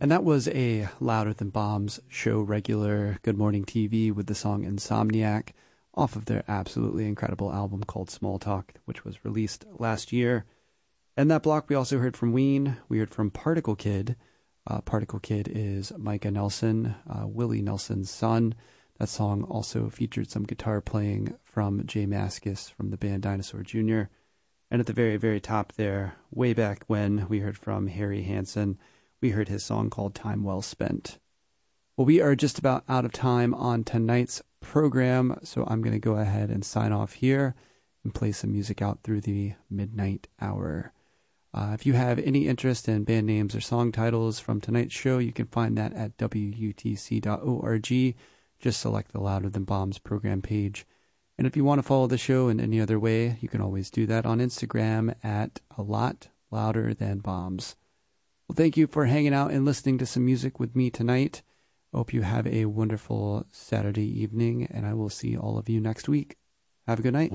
And that was a Louder Than Bombs show regular, Good Morning TV, with the song Insomniac off of their absolutely incredible album called Small Talk, which was released last year. And that block, we also heard from Ween. We heard from Particle Kid. Particle Kid is Micah Nelson, Willie Nelson's son. That song also featured some guitar playing from Jay Mascis from the band Dinosaur Jr. And at the very, very top there, way back when, we heard from Harry Hansen. We heard his song called Time Well Spent. Well, we are just about out of time on tonight's program, so I'm going to go ahead and sign off here and play some music out through the midnight hour. If you have any interest in band names or song titles from tonight's show, you can find that at wutc.org. Just select the Louder Than Bombs program page. And if you want to follow the show in any other way, you can always do that on Instagram at A Lot Louder Than Bombs. Well, thank you for hanging out and listening to some music with me tonight. I hope you have a wonderful Saturday evening, and I will see all of you next week. Have a good night.